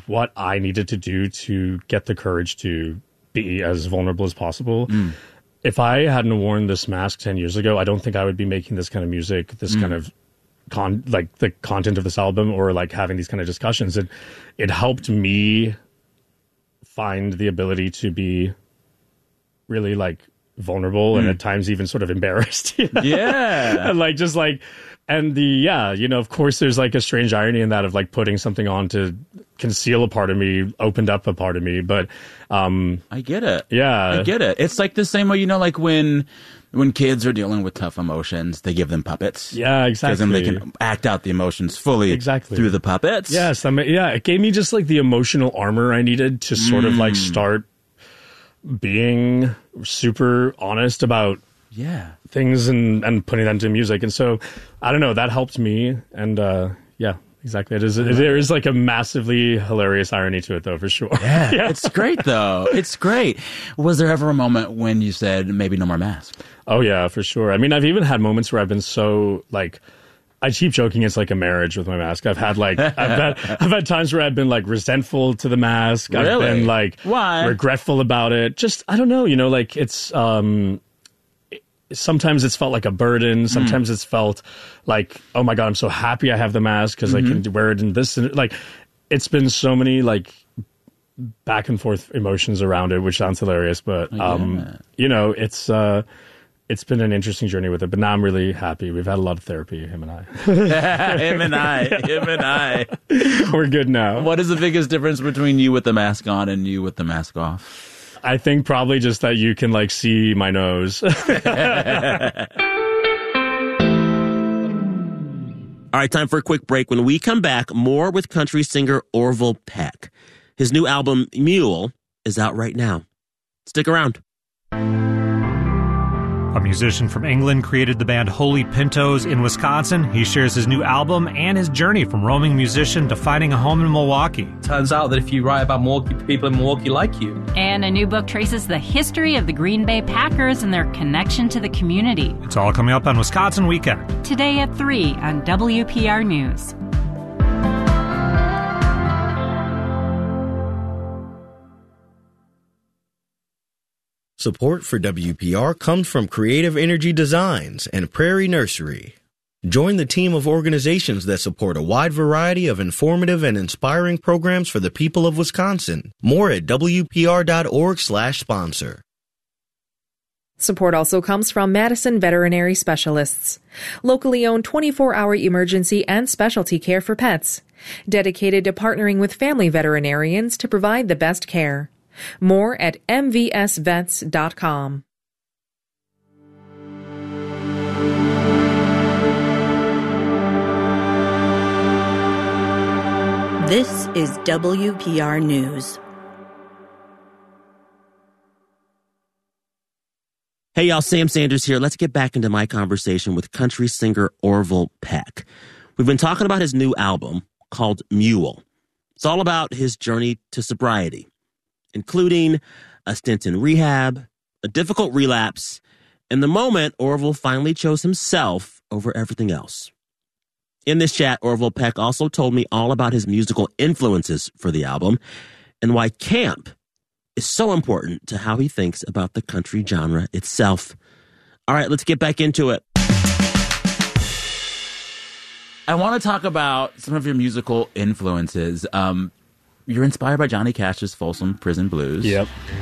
what I needed to do to get the courage to be as vulnerable as possible. If I hadn't worn this mask 10 years ago, I don't think I would be making this kind of music, this kind of like the content of this album, or like having these kind of discussions. It helped me find the ability to be really like vulnerable and at times even sort of embarrassed. Yeah. And like, just like, and of course there's like a strange irony in that of like putting something on to conceal a part of me, opened up a part of me. But I get it. Yeah. I get it. It's like the same way, like when kids are dealing with tough emotions, they give them puppets. Yeah, exactly. Because then they can act out the emotions fully through the puppets. Yes. It gave me just like the emotional armor I needed to sort of like start being super honest about things and putting that into music. And so, I don't know, that helped me. And exactly. There is like a massively hilarious irony to it, though, for sure. Yeah. It's great, though. It's great. Was there ever a moment when you said, maybe no more mask? Oh, yeah, for sure. I mean, I've even had moments where I've been so like, I keep joking it's like a marriage with my mask. I've had like I've had times where I've been like resentful to the mask. Really? I've been like Why? Regretful about it. Just I don't know, like it's sometimes it's felt like a burden. Sometimes it's felt like, oh my God, I'm so happy I have the mask because I can wear it in this. And like, it's been so many like back and forth emotions around it, which sounds hilarious, but it's been an interesting journey with it, but now I'm really happy. We've had a lot of therapy, him and I. Him and I. We're good now. What is the biggest difference between you with the mask on and you with the mask off? I think probably just that you can like see my nose. All right, time for a quick break. When we come back, more with country singer Orville Peck. His new album, Mule, is out right now. Stick around. A musician from England created the band Holy Pintos in Wisconsin. He shares his new album and his journey from roaming musician to finding a home in Milwaukee. Turns out that if you write about Milwaukee, people in Milwaukee like you. And a new book traces the history of the Green Bay Packers and their connection to the community. It's all coming up on Wisconsin Weekend. Today at 3 on WPR News. Support for WPR comes from Creative Energy Designs and Prairie Nursery. Join the team of organizations that support a wide variety of informative and inspiring programs for the people of Wisconsin. More at WPR.org/sponsor. Support also comes from Madison Veterinary Specialists, locally owned 24-hour emergency and specialty care for pets, dedicated to partnering with family veterinarians to provide the best care. More at mvsvets.com. This is WPR News. Hey, y'all, Sam Sanders here. Let's get back into my conversation with country singer Orville Peck. We've been talking about his new album called Mule. It's all about his journey to sobriety, including a stint in rehab, a difficult relapse, and the moment Orville finally chose himself over everything else. In this chat, Orville Peck also told me all about his musical influences for the album and why camp is so important to how he thinks about the country genre itself. All right, let's get back into it. I want to talk about some of your musical influences. You're inspired by Johnny Cash's Folsom Prison Blues. Yep.